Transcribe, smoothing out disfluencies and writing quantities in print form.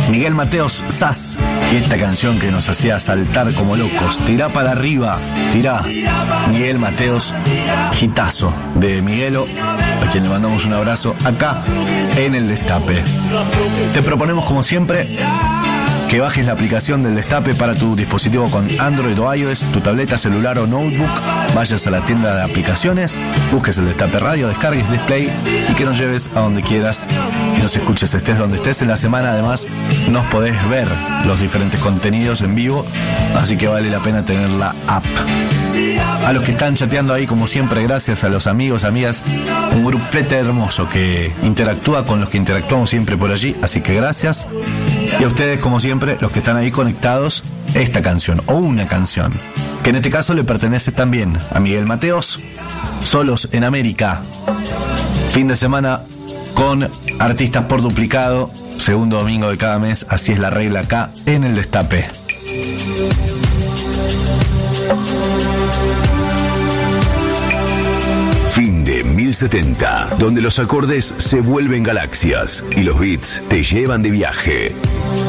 Miguel Mateos, Sass, y esta canción que nos hacía saltar como locos, Tirá para arriba, tirá. Miguel Mateos, hitazo de Miguelo, a quien le mandamos un abrazo acá en El Destape. Te proponemos como siempre que bajes la aplicación del Destape para tu dispositivo con Android o iOS, tu tableta, celular o notebook, vayas a la tienda de aplicaciones, busques el Destape Radio, descargues Display y que nos lleves a donde quieras y nos escuches, estés donde estés en la semana. Además, nos podés ver los diferentes contenidos en vivo, así que vale la pena tener la app. A los que están chateando ahí, como siempre, gracias a los amigos, amigas, un grupete hermoso que interactúa con los que interactuamos siempre por allí, así que gracias. Y a ustedes, como siempre, los que están ahí conectados, esta canción, o una canción, que en este caso le pertenece también a Miguel Mateos, Solos en América. Fin de semana con artistas por duplicado, segundo domingo de cada mes, así es la regla acá en El Destape. Fin de 1070, donde los acordes se vuelven galaxias y los beats te llevan de viaje.